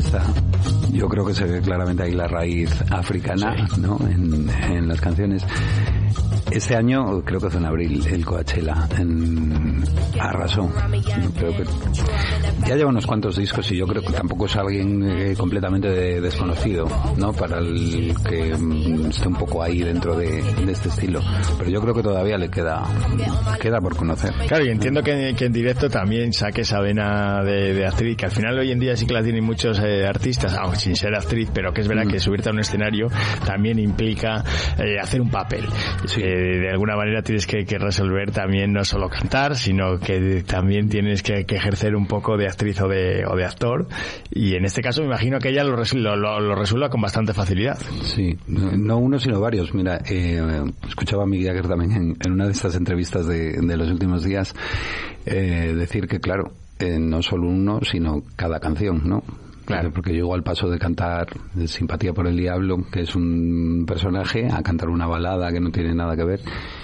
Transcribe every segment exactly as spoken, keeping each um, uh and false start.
Está, yo creo que se ve claramente ahí la raíz africana, sí, ¿no? En, en las canciones. Este año, creo que fue en abril, el Coachella en arrasó. Creo que ya lleva unos cuantos discos y yo creo que tampoco es alguien eh, completamente de, desconocido, ¿no? Para el que mm, esté un poco ahí dentro de, de este estilo. Pero yo creo que todavía le queda queda por conocer. Claro, y entiendo que, que en directo también saque esa vena de, de actriz, que al final hoy en día sí que la tienen muchos eh, artistas, aunque sin ser actriz, pero que es verdad mm. que subirte a un escenario también implica eh, hacer un papel. Sí. Eh, de alguna manera tienes que, que resolver también no solo cantar, sino que también tienes que, que ejercer un poco de actriz o de, o de actor, y en este caso me imagino que ella lo, lo, lo, lo resuelva con bastante facilidad. Sí, no uno sino varios. Mira, eh, escuchaba a Mick Jagger también en, en una de estas entrevistas de, de los últimos días eh, decir que claro, eh, no solo uno sino cada canción, ¿no? Claro, porque llegó al paso de cantar de Simpatía por el Diablo, que es un personaje, a cantar una balada que no tiene nada que ver,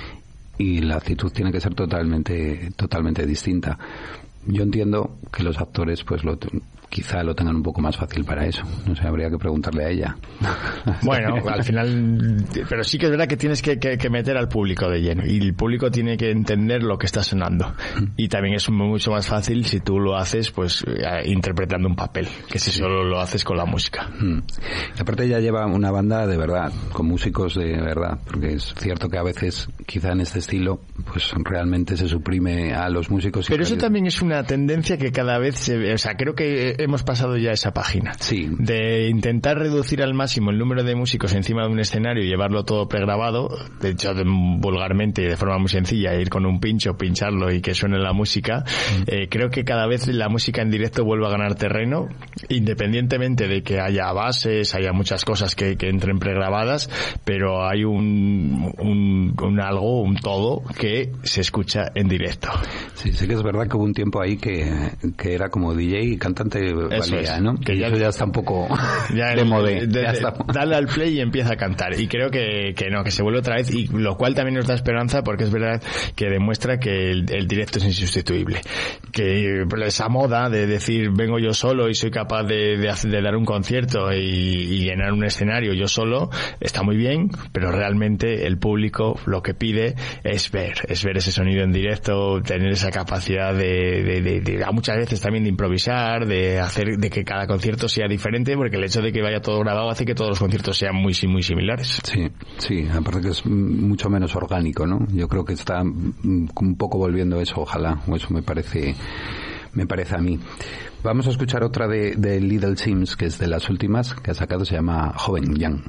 y la actitud tiene que ser totalmente totalmente distinta. Yo entiendo que los actores pues lo quizá lo tengan un poco más fácil para eso. No sé, habría que preguntarle a ella. Bueno, al final, pero sí que es verdad que tienes que, que, que meter al público de lleno, y el público tiene que entender lo que está sonando, y también es mucho más fácil si tú lo haces pues interpretando un papel, que si solo lo haces con la música. Y aparte ella lleva una banda de verdad, con músicos de verdad, porque es cierto que a veces quizá en este estilo pues realmente se suprime a los músicos. Pero eso también es una tendencia que cada vez se ve, o sea, creo que hemos pasado ya esa página. Sí. De intentar reducir al máximo el número de músicos encima de un escenario y llevarlo todo pregrabado, de hecho de, vulgarmente y de forma muy sencilla, ir con un pincho, pincharlo y que suene la música. Mm. Eh, creo que cada vez la música en directo vuelve a ganar terreno, independientemente de que haya bases, haya muchas cosas que, que entren pregrabadas, pero hay un, un, un algo, un todo que se escucha en directo. Sí, sí que es verdad que hubo un tiempo ahí que, que era como D J y cantante valía, ¿no? Que ya, eso ya está un poco ya de modé. De, de, dale al play y empieza a cantar. Y creo que, que no, que se vuelve otra vez, y lo cual también nos da esperanza, porque es verdad que demuestra que el, el directo es insustituible. Que esa moda de decir vengo yo solo y soy capaz de, de, hacer, de dar un concierto y, y llenar un escenario yo solo, está muy bien, pero realmente el público lo que pide es ver, es ver ese sonido en directo, tener esa capacidad de, de, de, de, de muchas veces también de improvisar, de hacer de que cada concierto sea diferente, porque el hecho de que vaya todo grabado hace que todos los conciertos sean muy muy similares. Sí, sí, aparte que es mucho menos orgánico, ¿no? Yo creo que está un poco volviendo eso, ojalá, o eso me parece me parece a mí. Vamos a escuchar otra de, de Little Sims, que es de las últimas que ha sacado, se llama Joven, Young.